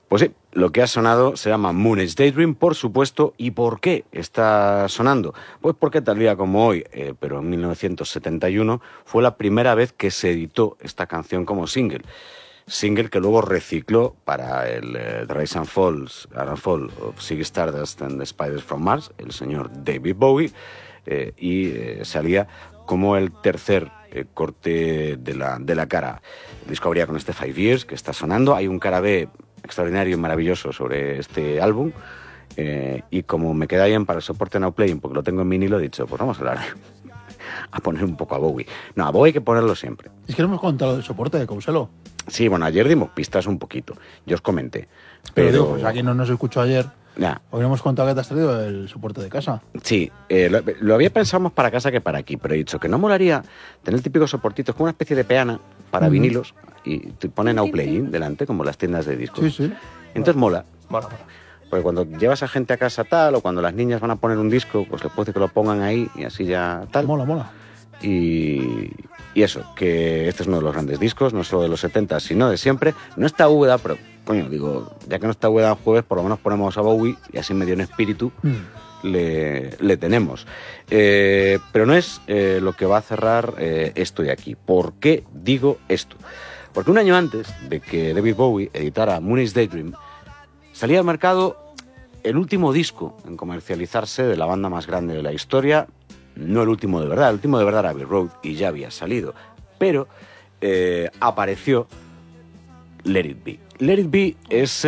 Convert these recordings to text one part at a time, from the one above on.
Pues sí, lo que ha sonado se llama Moon Age Daydream, por supuesto. ¿Y por qué está sonando? Pues porque tal día como hoy, pero en 1971, fue la primera vez que se editó esta canción como single. Single que luego recicló para el The Rise and Fall of Ziggy Stardust and the Spiders from Mars, el señor David Bowie, y salía como el tercer corte de la cara. El disco abría con este 5 Years que está sonando. Hay un cara B extraordinario y maravilloso sobre este álbum, y como me queda bien para el soporte Now Playing, porque lo tengo en vinilo, he dicho, pues vamos a hablar a poner un poco a Bowie. No, a Bowie hay que ponerlo siempre. Es que no hemos contado el soporte de Couselo. Sí, bueno, ayer dimos pistas un poquito, yo os comenté. Pero digo, pues aquí no nos escuchó ayer. Ya. Hoy hemos contado que te has traído el soporte de casa. Sí, lo había pensado más para casa que para aquí, pero he dicho que no molaría tener el típico soportito, como una especie de peana para vinilos, y te ponen Now Playing delante, como las tiendas de discos. Sí, sí. Entonces mola. Mola. Porque cuando llevas a gente a casa tal, o cuando las niñas van a poner un disco, pues les puedes decir que lo pongan ahí y así ya tal. Mola. Y eso, que este es uno de los grandes discos, no solo de los 70, sino de siempre. No está Úbeda, pero, coño, digo, ya que no está Úbeda el jueves, por lo menos ponemos a Bowie y así medio en espíritu le tenemos. Pero no es lo que va a cerrar esto de aquí. ¿Por qué digo esto? Porque un año antes de que David Bowie editara Moon Age Daydream, salía al mercado el último disco en comercializarse de la banda más grande de la historia. No el último de verdad, el último de verdad era Abbey Road y ya había salido, pero apareció Let It Be. Let It Be es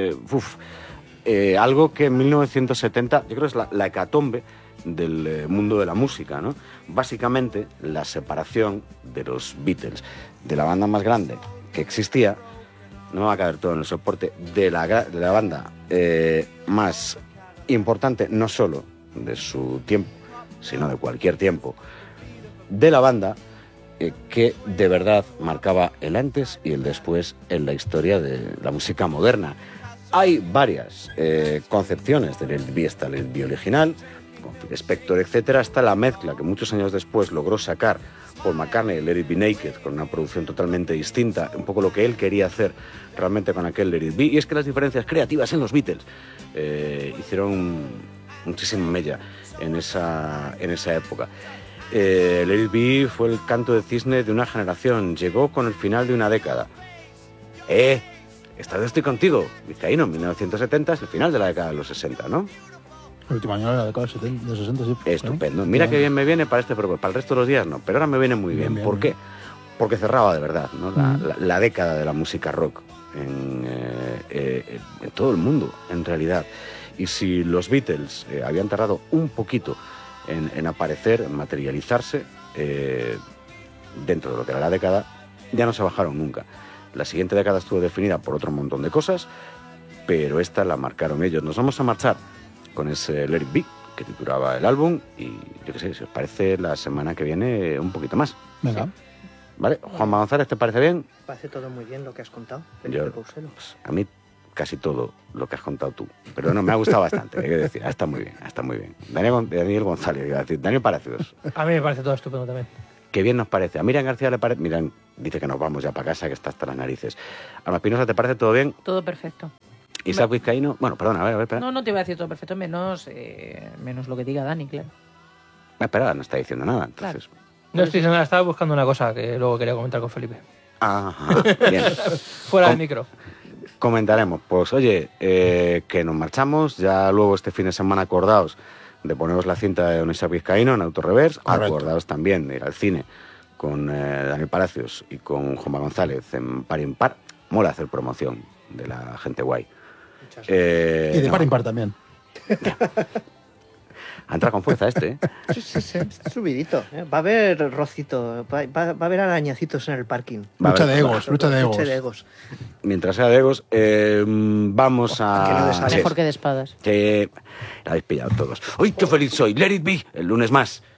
algo que en 1970, yo creo que es la hecatombe del mundo de la música, ¿no? Básicamente la separación de los Beatles, de la banda más grande que existía, no me va a caber todo en el soporte, de la banda más importante, no solo de su tiempo, sino de cualquier tiempo, de la banda que de verdad marcaba el antes y el después en la historia de la música moderna. Hay varias concepciones del Let It Be. Está el Let It Be original, con Phil Spector, etcétera, hasta la mezcla que muchos años después logró sacar Paul McCartney, Let It Be Naked, con una producción totalmente distinta, un poco lo que él quería hacer realmente con aquel Let It Be. Y es que las diferencias creativas en los Beatles hicieron muchísima mella en esa época. Let It Be fue el canto de cisne de una generación, llegó con el final de una década. Esta vez estoy contigo, Vizcaíno, 1970 es el final de la década de los 60, ¿no? El último año de la década de 60, sí. Estupendo. Mira que bien me viene para pero para el resto de los días no, pero ahora me viene muy bien. ¿Por qué? Porque cerraba de verdad, ¿no? La década de la música rock en todo el mundo, en realidad. Y si los Beatles habían tardado un poquito en aparecer, en materializarse dentro de lo que era la década, ya no se bajaron nunca. La siguiente década estuvo definida por otro montón de cosas, pero esta la marcaron ellos. Nos vamos a marchar con ese Let It Be que titulaba el álbum y yo qué sé, si os parece la semana que viene un poquito más. Venga. Sí. ¿Vale? Juanma González, ¿te parece bien? Parece todo muy bien lo que has contado, Yo, Couselo. pues, a mí casi todo lo que has contado tú. Pero no, me ha gustado bastante, hay que decir. Está muy bien. Daniel González, iba a decir. Daniel Palacios. A mí me parece todo estupendo también. Qué bien nos parece. A Miriam García le parece... Miriam dice que nos vamos ya para casa, que está hasta las narices. Alma Espinosa, ¿te parece todo bien? Todo perfecto. Isaac Vizcaíno... Bueno, perdona, a ver, espera. No te iba a decir todo perfecto, menos lo que diga Dani, claro. Espera, no está diciendo nada, entonces... Claro. No estoy diciendo nada, estaba buscando una cosa que luego quería comentar con Felipe. Ajá, bien. Fuera del micro. Comentaremos. Pues oye, que nos marchamos. Ya luego este fin de semana acordaos de poneros la cinta de Don Isaac Vizcaíno en Autoreverse. Acordaos también de ir al cine con Daniel Palacios y con Juanma González en Par Impar. Mola hacer promoción de la gente guay. Y de Par Impar también. Ha entrado con fuerza este, ¿eh? Sí, está subidito. Va a haber rocito, va a haber arañacitos en el parking. Lucha de egos. Mientras sea de egos, vamos a... Mejor que de espadas. Que la habéis pillado todos. ¡Uy, qué feliz soy! Let It Be, el lunes más.